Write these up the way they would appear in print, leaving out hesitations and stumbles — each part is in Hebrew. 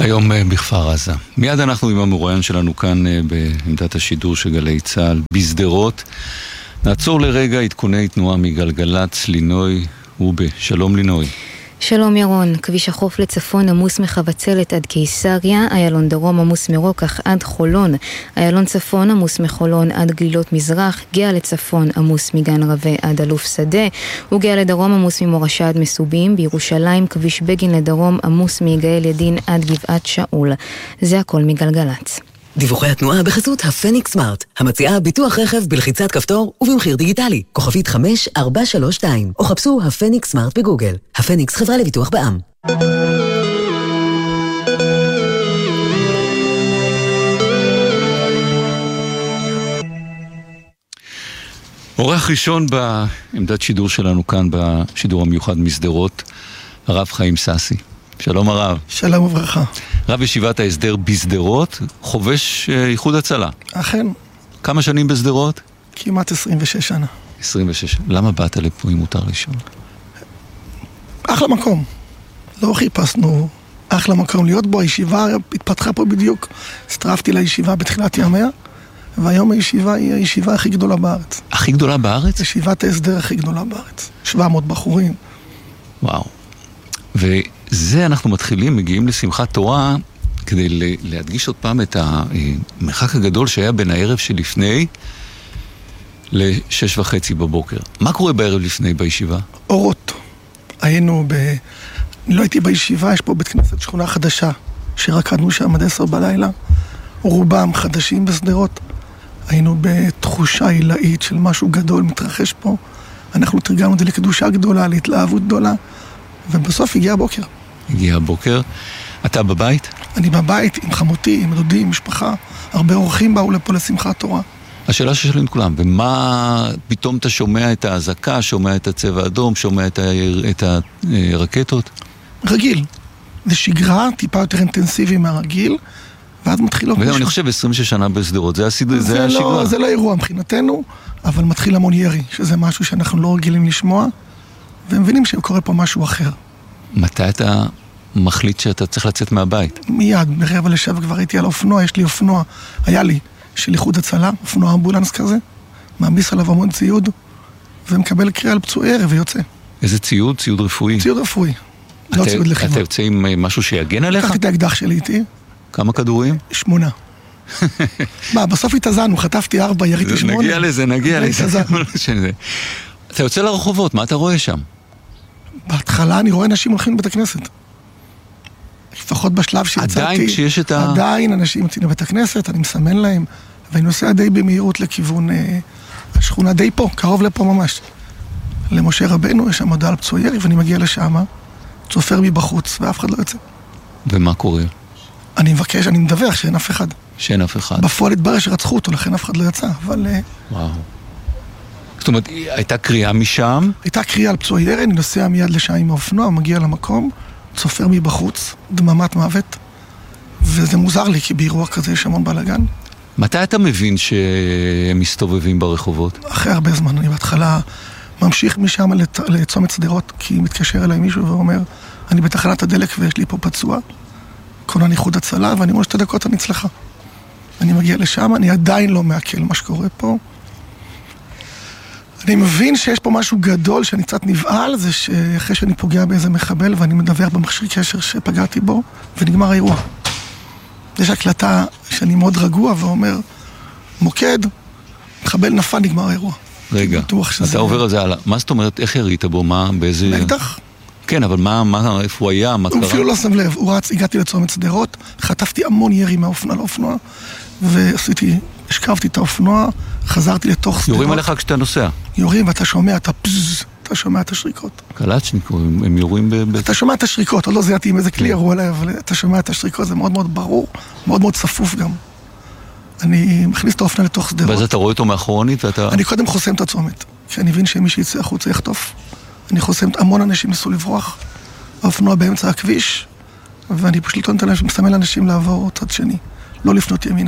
היום בכפר עזה. מיד אנחנו עם המרואיין שלנו כאן בעמדת השידור של גלי צה"ל בשדרות. נעצור לרגע עדכוני תנועה מגלגלצ, לינוי ובה. שלום לינוי. שלום ירון, כביש החוף לצפון עמוס מחבצלת עד קיסריה, איילון דרום עמוס מרוקח עד חולון, איילון צפון עמוס מחולון עד גלילות מזרח, גאה לצפון עמוס מגן רווה עד אלוף שדה, וגאה לדרום עמוס ממורשה עד מסובים, בירושלים כביש בגין לדרום עמוס מיגאל ידין עד גבעת שאול. זה הכל מגלגלצ. דיווחי התנועה בחסות הפניקס סמארט, המציעה ביטוח רכב בלחיצת כפתור ובמחיר דיגיטלי, כוכבית 5432, או חפשו הפניקס סמארט בגוגל. הפניקס חברה לביטוח בע"מ. אורח ראשון בעמדת שידור שלנו כאן, בשידור המיוחד משדרות, הרב חיים ססי. שלום הרב. שלום וברכה. רב ישיבת ההסדר בשדרות, חובש איחוד הצלה. אכן. כמה שנים בשדרות? כמעט 26 שנה. 26. למה באת לפה אם מותר לשאול? אחלה מקום. לא חיפשנו אחלה מקום להיות בו. הישיבה התפתחה פה בדיוק. הצטרפתי לישיבה בתחילת ימיה, והיום הישיבה היא הישיבה הכי גדולה בארץ. הכי גדולה בארץ? ישיבת ההסדר הכי גדולה בארץ. 700 בחורים. וואו. וזה אנחנו מתחילים, מגיעים לשמחת תורה, כדי להדגיש עוד פעם את המרחק הגדול שהיה בין הערב שלפני ל-6:30 בבוקר. מה קורה בערב לפני בישיבה? אורות. היינו לא הייתי בישיבה, יש פה בית כנסת שכונה חדשה, שרקדנו שם עד 10 בלילה. רובם חדשים בשדרות. היינו בתחושה עילאית של משהו גדול מתרחש פה. אנחנו תרגמנו את זה לקדושה גדולה, להתלהבות גדולה. ובסוף הגיע הבוקר. הגיע הבוקר. אתה בבית? אני בבית עם חמותי, עם דודי, עם משפחה. הרבה אורחים באו לפה לשמחת תורה. השאלה ששאלים את כולם, ומה פתאום אתה שומע את ההזקה, שומע את הצבע האדום, שומע את הרקטות? רגיל. זה שגרה טיפה יותר אינטנסיבי מהרגיל, ואז מתחילות... וגם אני חושב 26 שנה בשדרות, זה השגרה. זה לא אירוע מבחינתנו, אבל מתחיל המון ירי, שזה משהו שאנחנו לא רגילים לשמוע, והם מבינים שקורה פה משהו אחר. מתי אתה מחליט שאתה צריך לצאת מהבית? מיד, ב-6:45 כבר הייתי על אופנוע, יש לי אופנוע, היה לי, של איחוד הצלה, אופנוע אמבולנס כזה, מעמיס עליו המון ציוד, ומקבל קריאה על פצועי ערב ויוצא. איזה ציוד? ציוד רפואי? ציוד רפואי, לא ציוד לחימה. אתה יוצא עם משהו שיגן עליך? לקחתי את האקדח שלי איתי. כמה כדורים? 8. בסוף התאזנו, חטפתי 4, יריתי 8. נגיע לזה. אתה יוצא לרחובות, מה אתה רואה שם? בהתחלה אני רואה אנשים הולכים לבית הכנסת. לפחות בשלב שיצאתי. עדיין כשיש את עדיין אנשים יוצאים לבית הכנסת, אני מסמן להם, ואני נוסע די במהירות לכיוון השכונה די פה, קרוב לפה ממש. למשה רבנו, יש שם הודעה על פצועי ירי, ואני מגיע לשם, צופר מבחוץ, ואף אחד לא יוצא. ומה קורה? אני מבקש, אני מדווח שאין אף אחד. שאין אף אחד. בפועל התברר שרצחו אותו, לכן אף אחד לא יצא, אבל... וואו. זאת אומרת, הייתה קריאה משם? הייתה קריאה על פצועי ירי, אני נוסע מיד לשם עם האופנוע, מגיע למקום, צופר מבחוץ, דממת מוות, וזה מוזר לי, כי באירוע כזה יש המון בלגן. מתי אתה מבין שהם מסתובבים ברחובות? אחרי הרבה זמן, אני בהתחלה ממשיך משם לצומת שדרות, כי מתקשר אליי מישהו ואומר, אני בתחנת הדלק ויש לי פה פצוע, כונן איחוד הצלה, ואני אומר 2 דקות אני אצלך. אני מגיע לשם, אני עדיין לא מעכל מה שקורה פה. אני מבין שיש פה משהו גדול שאני קצת נבעל, זה שאחרי שאני פוגע באיזה מחבל ואני מדווח במכשיר קשר שפגעתי בו, ונגמר האירוע. יש הקלטה שאני מאוד רגוע ואומר, מוקד, מחבל נפל, נגמר האירוע. רגע, אתה עובר על זה הלאה. מה זאת אומרת, איך ירית בו? מה, באיזה... באקדח. כן, אבל מה, איפה הוא היה, מה קרה? הוא אפילו לא שם לב, הוא רץ, הגעתי לצומת שדרות, חטפתי המון ירי מהאופנוע לאופנוע, השכבתי את האופנוע, חזרתי לתוך שדרות. יורים עליך כשאתה נוסע? יורים ואתה שומע, אתה שומע את השריקות. קלצ'ניקו, הם יורים אתה שומע את השריקות, עוד לא זיהיתי עם איזה כלי ירו עליי, אבל אתה שומע את השריקות, זה מאוד מאוד ברור, מאוד מאוד צפוף גם. אני מכניס את האופנוע לתוך שדרות. ואז אתה רואה אותו מאחורנית ואתה... אני קודם חוסם את הצומת, כי אני מבין שמי שיצא החוצה יחטוף. אני חוסם, המון אנשים ניסו לברוח, האופנוע באמצע הכביש, ואני פשוט לא נותן להם, מסמל לאנשים לעבור צד שני, לא לפנות ימינה.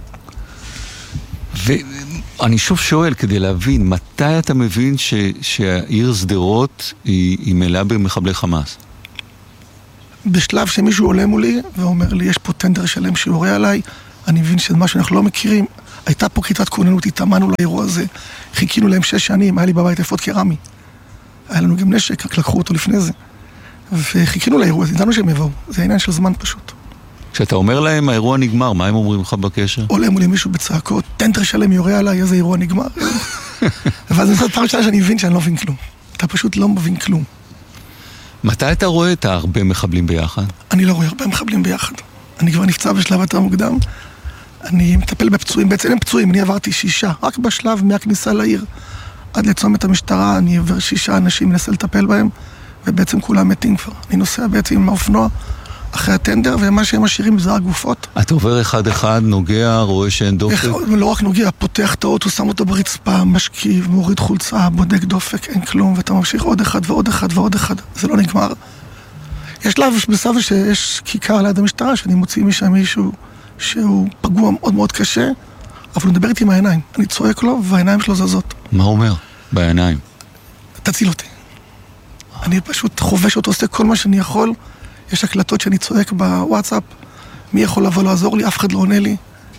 ואני שוב שואל כדי להבין, מתי אתה מבין שהעיר שדרות היא מלאה במחבלי חמאס? בשלב שמישהו עולה מולי ואומר לי, יש פה טנדר שלם שיורה עליי, אני מבין שזה מה שאנחנו לא מכירים. הייתה פה כיתת כוננות, התאמנו לאירוע הזה, חיכינו להם 6 שנים, היה לי בבית אפוד קרמי. היה לנו גם נשק, רק לקחו אותו לפני זה. וחיכינו לאירוע הזה, ידענו שהם יבואו. זה העניין של זמן פשוט. כשאתה אומר להם, האירוע נגמר, מה הם אומרים לך בקשר? עולה מולי מישהו בצעקות, טנדר שלם יורה עליי, איזה אירוע נגמר. ואז זו פעם שלה שאני מבין שאני לא מבין כלום. אתה פשוט לא מבין כלום. מתי אתה רואה את הרבה מחבלים ביחד? אני לא רואה הרבה מחבלים ביחד. אני כבר נפצע בשלב יותר מוקדם. אני מטפל בפצועים, בעצם הם פצועים, אני עברתי 6, רק בשלב מהכניסה לעיר. עד לצומת המשטרה, אני עובר 6 אנשים, מנסה לטפל בהם, ובעצם כולם מתים כבר. אני נוסע בעצם עם האופנוע אחרי הטנדר, ומה שהם משאירים זה הגופות. אתה עובר אחד, נוגע, רואה שאין דופק? לא רק נוגע, פותח את האוטו, שם אותו ברצפה, משכיב, מוריד חולצה, בודק דופק, אין כלום, ואתה ממשיך עוד אחד ועוד אחד ועוד אחד. זה לא נגמר. יש שלב בסבא שיש כיכר ליד המשטרה, שאני מוציא משם מישהו שהוא פגוע מאוד מאוד קשה, אבל הוא מדבר איתי עם העיניים. אני צועק לו, והעיניים שלו זזות. מה הוא אומר? בעיניים? תציל אותי. אני פשוט חובש אותו, עושה כל מה שאני יכול. יש הקלטות שאני צועק בוואטסאפ, מי יכול לבוא לעזור לי, אף אחד לא עונה לי.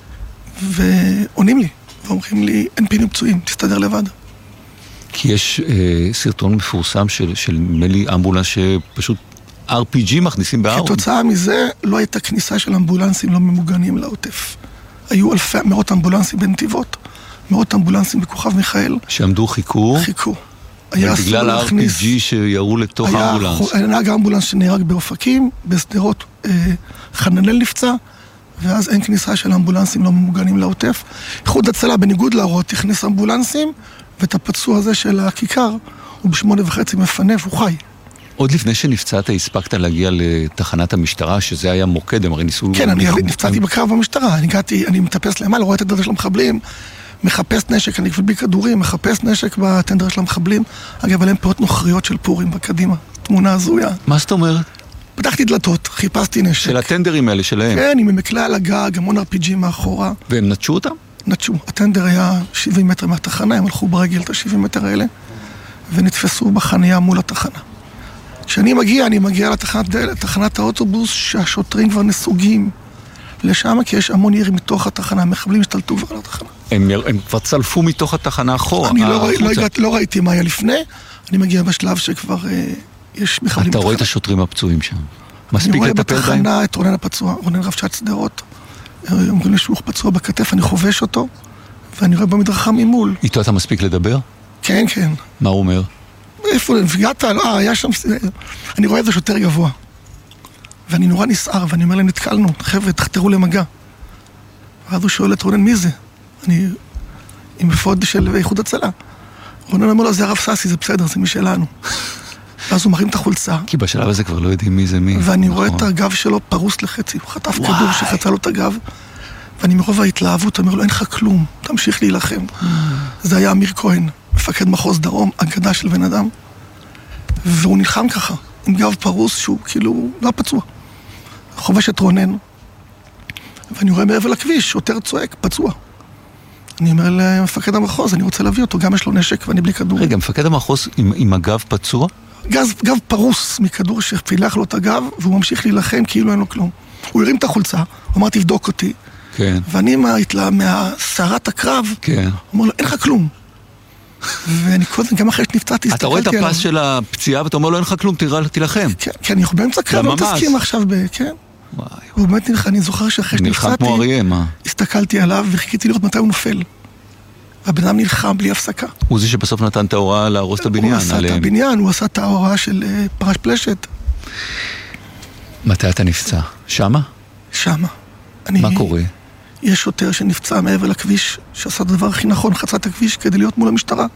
ועונים לי, ואומרים לי, אין פינים פצועים, תסתדר לבד. כי יש סרטון מפורסם של מלי אמבולנס שפשוט RPG מכניסים בארון. כתוצאה מזה לא הייתה כניסה של אמבולנסים לא ממוגנים לעוטף. היו מאות אמבולנסים בנתיבות, מאות אמבולנסים בכוכב מיכאל. שעמדו חיכו? חיכו. בגלל ה-RPG שירו לתוך האמבולנס. היה נהג האמבולנס שנהרג באופקים, בסדרות חננאל נפצע, ואז אין כניסה של אמבולנסים לא ממוגנים לעוטף. איחוד הצלה בניגוד להוראות הכניס אמבולנסים, ואת הפצוע הזה של הכיכר, הוא ב8:30 מפנה והוא חי. עוד לפני שנפצעת, הספקת להגיע לתחנת המשטרה, שזה היה מוקד, הם הרי ניסו... כן, אני נפצעתי בקרב במשטרה, אני מטפס למעלה, רואה את הדרך של המחבלים, מחפש נשק, אני כבר בי כדורים, מחפש נשק בטנדר של המחבלים, אגב, עליהם פעות נוכריות של פורים בקדימה, תמונה הזויה. מה זאת אומרת? פתחתי דלתות, חיפשתי נשק. של הטנדרים האלה, שלהם? כן, עם מקלה על הגג, המון RPG מאחורה. והם נטשו אותם? נטשו. הטנדר היה 70 מטר מהתחנה, הם הלכו ברגל את ה-70 מטר האלה, ונתפסו בחניה מול התחנה. כשאני מגיע לתחנת האוטובוס, שהשוטרים כבר נסוגים לשם, כי יש המון ירי מתוך התחנה, המחבלים השתלטו כבר על התחנה. הם כבר צלפו מתוך התחנה אחורה. אני לא ראיתי מה היה לפני, אני מגיע בשלב שכבר יש מחבלים. אתה רואה את השוטרים הפצועים שם? מספיק לטפל בהם? אני רואה בתחנה את רונן הפצוע, רונן רבש"ץ שדרות. אומרים לי שהוא פצוע בכתף, אני חובש אותו, ואני רואה במדרכה ממול. איתו אתה מספיק לדבר? כן, כן. מה הוא אומר? איפה, נפגעת? היה שם... אני רואה את זה שוטר גבוה. ואני נורא נסער, ואני אומר להם, נתקלנו, חבר'ה, תחתרו למגע. ואז הוא שואל את רונן, מי זה? אני עם אפוד של איחוד הצלה. רונן אומר לו, זה הרב ססי, זה בסדר, זה משלנו. ואז הוא מרים את החולצה. כי בשלב הזה כבר לא יודעים מי זה מי. ואני רואה את הגב שלו פרוס לחצי. הוא חטף כדור שחצה לו את הגב. ואני מרוב ההתלהבות, אומר לו, אין לך כלום, תמשיך להילחם. זה היה אמיר כהן, מפקד מחוז דרום, אגדה של בן אדם. והוא נלחם ככה, עם גב פרוס שהוא כאילו לא פצוע. חובש את רונן. ואני רואה מעבר לכביש, שוטר צועק, פצוע. אני אומר למפקד המחוז, אני רוצה להביא אותו, גם יש לו נשק ואני בלי כדור. רגע, מפקד המחוז עם הגב פצוע? גב פרוס מכדור שפילח לו את הגב, והוא ממשיך להילחם כאילו אין לו כלום. הוא הרים את החולצה, הוא אמר תבדוק אותי. כן. ואני מהסערת הקרב, כן. אומר לו, אין לך כלום. ואני קודם, גם אחרי שנפצעתי, אתה רואה את הפס של הפציעה, ואתה אומר לו, אין לך כלום, תילחם. כן, אנחנו באמצע קרב, לא מתעסקים עכשיו, כן. הוא באמת נלחם, אני זוכר שאחרי שנפצעתי, נלחם כמו אריה, מה? הסתכלתי עליו וחיכיתי לראות מתי הוא נופל. והבן אדם נלחם בלי הפסקה. הוא זה שבסוף נתן את ההוראה להרוס את הבניין. הוא עשה את הבניין, הוא עשה את ההוראה של פרש פלשת. מתי אתה נפצע? שמה? שמה. מה קורה? יש שוטר שנפצע מעבר לכביש, שעשה את הדבר הכי נכון, חצה את הכביש כדי להיות מול המשטרה.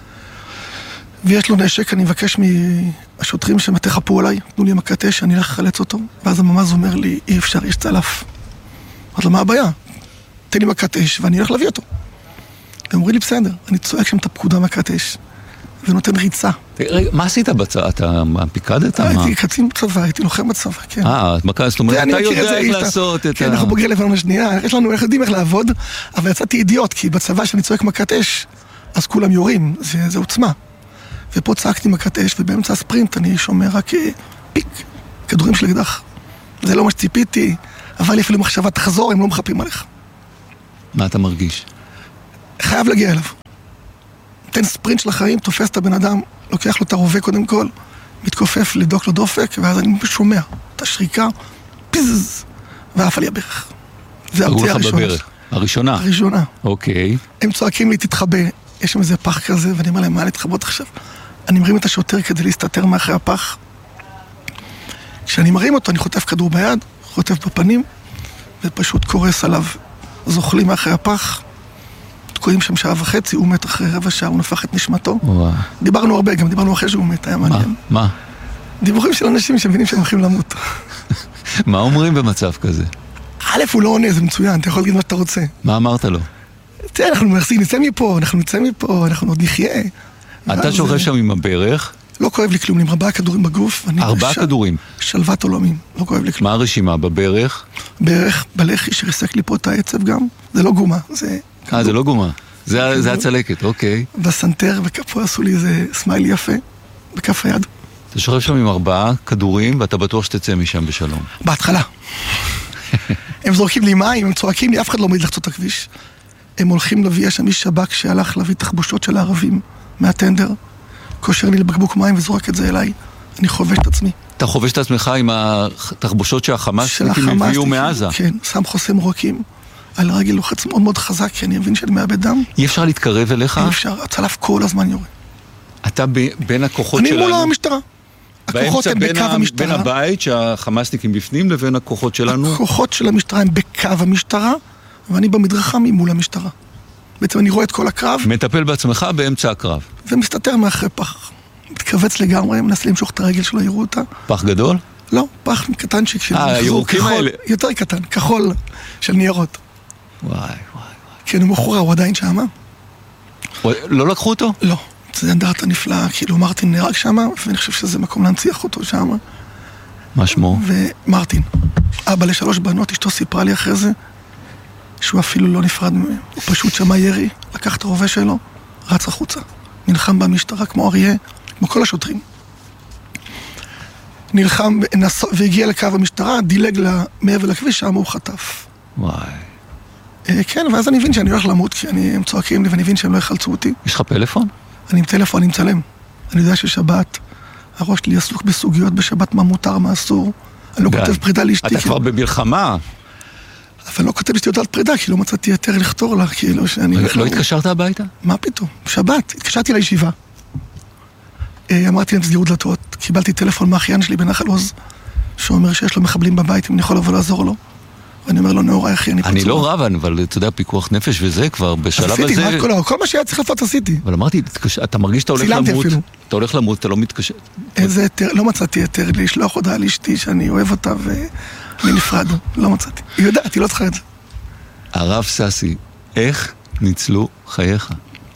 ויש לו נשק, אני מבקש מהשוטרים שמתחפו עליי, תנו לי מכת אש, אני אלך לחלץ אותו. ואז הממ"ז אומר לי, אי אפשר, יש צלף. אמרתי לו, מה הבעיה? תן לי מכת אש ואני אלך להביא אותו. הם אומרים לי, בסדר, אני צועק שם את הפקודה מכת אש, ונותן ריצה. רגע, מה עשית בצבא? אתה פיקדת? הייתי קצין בצבא, הייתי לוחם בצבא, כן. מכת, זאת אומרת, אתה יודע איך לעשות את ה... כן, אנחנו בוגרי לבנון השנייה, יש לנו איך יודעים איך לעבוד, אבל יצאתי אידיוט, כי בצבא שאני צועק מכת אש, אז כולם יורים, זה עוצמה. ופה צעקתי מכת אש, ובאמצע הספרינט אני שומע רק פיק, כדורים של אקדח. זה לא מה שציפיתי, אבל לי אפילו מחשבה תחזור, הם לא מחפים עליך. מה אתה מרגיש? חייב להגיע אליו. תן ספרינט של החיים, תופס את הבן אדם, לוקח לו את הרובה קודם כל, מתכופף לדוק לו דופק, ואז אני שומע את השריקה, פיזז, ואף על יברך. זה הרצאה הראשונה. הראשונה. אוקיי. הם צועקים לי, תתחבא, יש שם איזה פח כזה, ואני אומר להם, מה להתחבות עכשיו? אני מרים את השוטר כדי להסתתר מאחרי הפח. כשאני מרים אותו, אני חוטף כדור ביד, חוטף בפנים, ופשוט קורס עליו. זוכלים מאחרי הפח, תקועים שם שעה וחצי, הוא מת אחרי רבע שעה, הוא נפח את נשמתו. דיברנו הרבה, גם דיברנו אחרי שהוא מת, היה מעניין. מה? דיבורים של אנשים שמבינים שהם הולכים למות. מה אומרים במצב כזה? א', הוא לא עונה, זה מצוין, אתה יכול להגיד מה שאתה רוצה. מה אמרת לו? תראה, אנחנו נצא מפה, אנחנו עוד נחיה. אתה שוכב שם עם הברך? לא כואב לי כלום, עם 4 כדורים בגוף. 4 כדורים? שלוות עולמים, לא כואב לי כלום. מה הרשימה בברך? ברך, בלחי שריסק לי פה את העצב גם. זה לא גומה, זה... זה לא גומה. זה הצלקת, אוקיי. בסנטר וכפו עשו לי איזה סמייל יפה, בכף היד. אתה שוכב שם עם 4 כדורים, ואתה בטוח שתצא משם בשלום. בהתחלה. הם זורקים לי מים, הם צועקים לי, אף אחד לא עומד לחצות את הכביש. הם הולכים להביא, יש שם איש שב"כ שהלך להביא תחבושות של הערבים מהטנדר, קושר לי לבקבוק מים וזורק את זה אליי. אני חובש את עצמי. אתה חובש את עצמך עם התחבושות שהחמאסניקים הביאו מעזה? כן, שם חוסם רוקים. על רגל לוחץ מאוד מאוד חזק, כי אני מבין שאני מאבד דם. אי אפשר להתקרב אליך? אי אפשר, הצלף כל הזמן יורה. אתה בין הכוחות שלנו? אני מול המשטרה. הכוחות הם בקו המשטרה. בין הבית שהחמאסניקים בפנים לבין הכוחות שלנו? הכוחות של המשטרה הם בקו המשטרה, ואני במדרכה ממול המשטרה. בעצם אני רואה את כל הקרב. מטפל בעצמך באמצע הקרב. ומסתתר מאחרי פח. מתכווץ לגמרי, מנסה למשוך את הרגל שלו, יראו אותה. פח גדול? לא, פח קטנצ'יק של הירוקים האלה. יותר קטן, כחול של ניירות. וואי. כן, הוא מחורה, הוא עדיין שמה. לא לקחו אותו? לא. זה אנדרטה נפלא, כאילו מרטין נהרג שמה, ואני חושב שזה מקום להנציח אותו שמה. מה שמו? ומרטין, אבא ל3 בנות, אשתו סיפרה לי אחרי זה, שהוא אפילו לא נפרד מהם. הוא פשוט שמע ירי, לקח את הרובה שלו, רץ החוצה. נלחם במשטרה כמו אריה, כמו כל השוטרים. נלחם והגיע לקו המשטרה, דילג מעבר לכביש, שם הוא חטף. וואי. כן, ואז אני מבין שאני הולך למות, כי הם צועקים לי ואני מבין שהם לא יחלצו אותי. יש לך פלאפון? אני עם טלפון, אני מצלם. אני יודע ששבת, הראש שלי עסוק בסוגיות בשבת, מה מותר, מה אסור. אני לא כותב פרידה לאשתי. אתה כבר במלחמה. אבל לא כותב לאשתי הודעת פרידה, כי לא מצאתי יותר לכתור לה, כאילו שאני... לא התקשרת הביתה? מה פתאום? שבת, התקשרתי לישיבה. אמרתי להם תסגרו דלתות, קיבלתי טלפון מהאחיין שלי בנחל עוז, שאומר שיש לו מחבלים בבית, אם אני יכול לבוא לעזור לו. ואני אומר לו, נאורי אחי, אני פצוע. אני לא רב, אבל אתה יודע, פיקוח נפש וזה כבר בשלב הזה... עשיתי, כל מה שהיה צריך לעשות עשיתי. אבל אמרתי, אתה מרגיש שאתה הולך למות, אתה הולך למות, אתה לא מתקשר. איזה היתר, לא מצאתי היתר לשלוח הודעה לאשתי שאני אוהב אותה ואני נפרד, לא מצאתי. היא יודעת, היא לא צריכה את זה. הרב ססי, איך ניצלו חייך?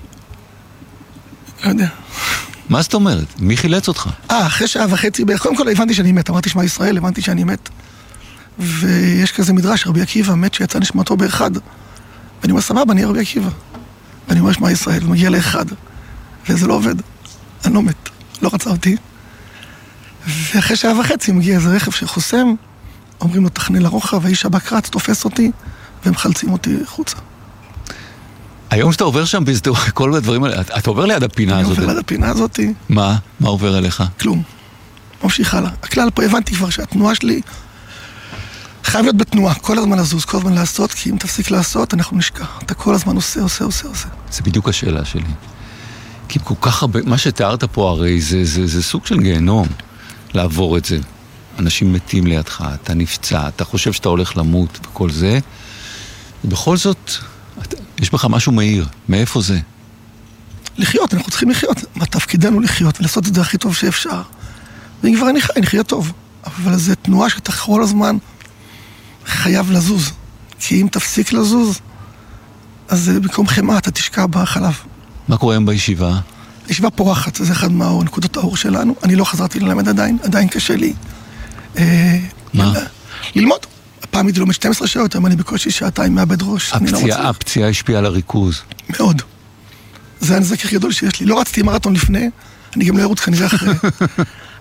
לא יודע. מה זאת אומרת? מי חילץ אותך? אחרי שעה וחצי, קודם כל הבנתי שאני מת, אמרתי שמע ישראל, הבנתי שאני מת. ויש כזה מדרש, רבי עקיבא מת שיצא נשמתו באחד. ואני אומר, סבבה, אני רבי עקיבא. ואני אומר, שמע ישראל, ומגיע לאחד. וזה לא עובד. אני לא מת. לא רצה אותי. ואחרי שעה וחצי מגיע איזה רכב שחוסם, אומרים לו, תכנה לרוחב, והאיש הבקרץ תופס אותי, והם חלצים אותי חוצה. היום שאתה עובר שם בסדור, כל הדברים האלה, אתה עובר ליד הפינה הזאת. אני עובר ליד הפינה הזאת. מה? מה עובר עליך? כלום. ממשיך הלאה. הכלל פה הבנתי כבר שהתנועה שלי חייב להיות בתנועה, כל הזמן לזוז, כל הזמן לעשות, כי אם תפסיק לעשות, אנחנו נשכח. אתה כל הזמן עושה. זה בדיוק השאלה שלי. כי כל כך הרבה, מה שתיארת פה הרי זה סוג של גיהנום, לעבור את זה. אנשים מתים לידך, אתה נפצע, אתה חושב שאתה הולך למות וכל זה, ובכל זאת, יש בך משהו מהיר. מאיפה זה? לחיות, אנחנו צריכים לחיות. מה תפקידנו לחיות ולעשות את זה הכי טוב שאפשר. ואם כבר אני חי, אני חיה טוב. אבל זה תנועה שאתה כל הזמן חייב לזוז. כי אם תפסיק לזוז, אז במקום חמאה אתה תשקע בחלב. מה קורה היום בישיבה? הישיבה פורחת, זה אחד מהנקודות האור שלנו. אני לא חזרתי ללמד עדיין קשה לי. מה? ללמוד. הפעם הייתי לומד 12 שעות, אבל אני בקושי שעתיים מאבד ראש. הפציעה השפיעה על הריכוז. מאוד. זה הנזק הכי גדול שיש לי. לא רצתי מרתון לפני, אני גם לא ארוץ כנראה אחרי.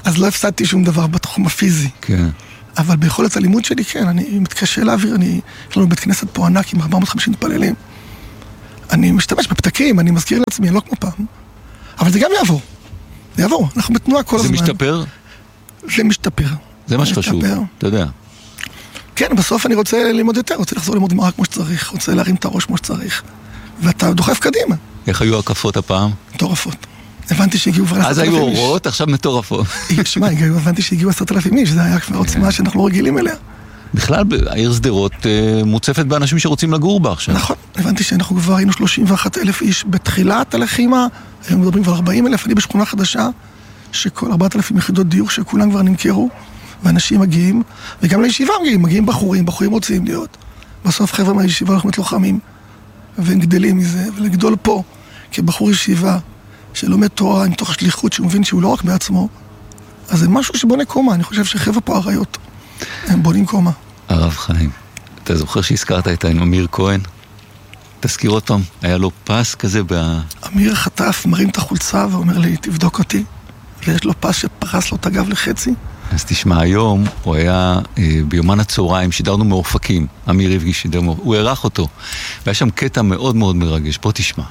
אז לא הפסדתי שום דבר בתחום הפיזי. כן. אבל ביכולת הלימוד שלי, כן, אני מתקשה להעביר, יש לנו בית כנסת פה ענק עם 450 מתפללים. אני משתמש בפתקים, אני מזכיר לעצמי, אני לא כמו פעם. אבל זה גם יעבור. זה יעבור, אנחנו בתנועה כל הזמן. זה משתפר? זה משתפר. זה מה שחשוב, אתה יודע. כן, בסוף אני רוצה ללמוד יותר, רוצה לחזור ללמוד גמרא כמו שצריך, רוצה להרים את הראש כמו שצריך. ואתה דוחף קדימה. איך היו הקפות הפעם? מטורפות. הבנתי שהגיעו כבר 10,000 איש. אז היו אורות, עכשיו מטורפות. שמע, הבנתי שהגיעו 10,000 איש, זה היה כבר עוצמה שאנחנו לא רגילים אליה. בכלל, העיר שדרות מוצפת באנשים שרוצים לגור בה עכשיו. נכון, הבנתי שאנחנו כבר היינו 31,000 איש בתחילת הלחימה, היום מדברים כבר 40,000, אני בשכונה חדשה, שכל 4,000 יחידות דיור שכולם כבר נמכרו, ואנשים מגיעים, וגם לישיבה מגיעים בחורים רוצים להיות. בסוף חבר'ה מהישיבה אנחנו מתלוחמים, והם גדלים מזה, ולגדול פה, כבחור ישיבה, שלומד תורה עם תוך השליחות, שהוא מבין שהוא לא רק בעצמו, אז זה משהו שבונה קומה, אני חושב שחבר'ה פה הרעיות, הם בונים קומה. הרב חיים, אתה זוכר שהזכרת את אמיר כהן? תזכיר עוד פעם, היה לו פס כזה אמיר חטף, מרים את החולצה ואומר לי, תבדוק אותי, ויש לו פס שפרס לו את הגב לחצי. אז תשמע, היום הוא היה ביומן הצהריים, שידרנו מאופקים, אמיר ריבגי שידר, הוא ערך אותו, והיה שם קטע מאוד מאוד מרגש, בוא תשמע.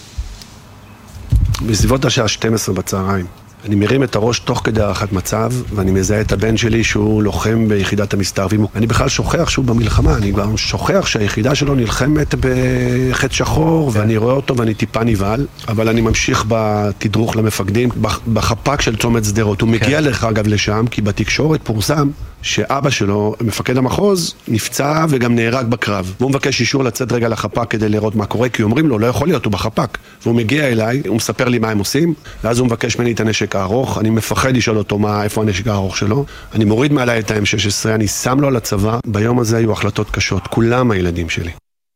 בסביבות השעה 12 בצהריים, אני מרים את הראש תוך כדי הערכת מצב, ואני מזהה את הבן שלי שהוא לוחם ביחידת המסתערבים. אני בכלל שוכח שהוא במלחמה, אני כבר שוכח שהיחידה שלו נלחמת בחץ שחור, ואני רואה אותו ואני טיפה נבהל, אבל אני ממשיך בתדרוך למפקדים, בחפ"ק של צומת שדרות. הוא מגיע לך אגב לשם, כי בתקשורת פורסם שאבא שלו, מפקד המחוז, נפצע וגם נהרג בקרב. והוא מבקש אישור לצאת רגע לחפ"ק כדי לראות מה קורה, כי אומרים לו, לא יכול להיות, הוא בחפ"ק. והוא מגיע אליי, הוא מספר לי מה הם עושים, ואז הוא מבקש ממני את הנשק הארוך, אני מפחד לשאול אותו איפה הנשק הארוך שלו. אני מוריד מעלי את ה-M16, אני שם לו על הצבא. ביום הזה היו החלטות קשות, כולם הילדים שלי.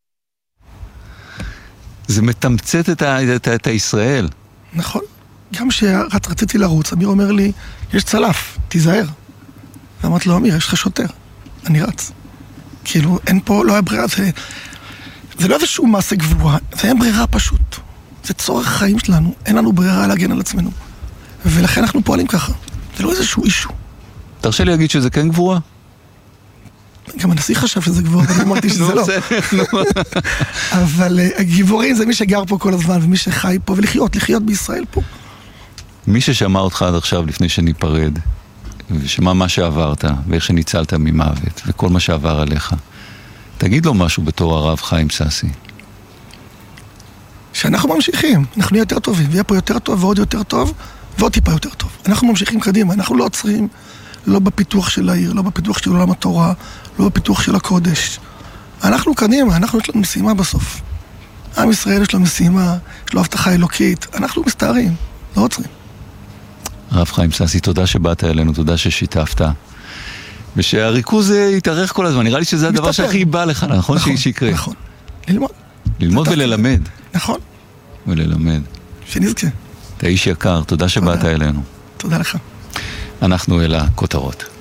זה מתמצת את הישראל. נכון. גם שרציתי לרוץ, אמיר אומר לי, יש צלף, תיזהר. ואמרת לו, אמיר, יש לך שוטר, אני רץ. כאילו, אין פה, לא היה ברירה, זה לא איזשהו מעשה גבוה, זה היה ברירה פשוט. זה צורך חיים שלנו, אין לנו ברירה להגן על עצמנו. ולכן אנחנו פועלים ככה. זה לא איזשהו אישו. תרשה לי להגיד שזה כן גבורה? גם הנשיא חשב שזה גבורה, ואני אמרתי שזה לא. אבל הגיבורים זה מי שגר פה כל הזמן, ומי שחי פה, לחיות בישראל פה. מי ששמע אותך עד עכשיו לפני שניפרד, ושמע מה שעברת, ואיך שניצלת ממוות, וכל מה שעבר עליך, תגיד לו משהו בתור הרב חיים סאסי. שאנחנו ממשיכים, אנחנו נהיה יותר טובים, ויהיה פה יותר טוב ועוד יותר טוב, ועוד טיפה יותר טוב. אנחנו ממשיכים קדימה, אנחנו לא עוצרים, לא בפיתוח של העיר, לא בפיתוח של עולם התורה, לא בפיתוח של הקודש. אנחנו קדימה, אנחנו יש לנו משימה בסוף. עם ישראל יש לו משימה, יש לו הבטחה אלוקית, אנחנו מסתערים, לא עוצרים. הרב חיים סאסי, תודה שבאת אלינו, תודה ששיתפת. ושהריכוז יתארך כל הזמן, נראה לי שזה הדבר שהכי בא לך, נכון? שיקרה. נכון, ללמוד. ללמוד וללמד. נכון. וללמד. שנזכה. אתה איש יקר, תודה שבאת אלינו. תודה לך. אנחנו אל הכותרות.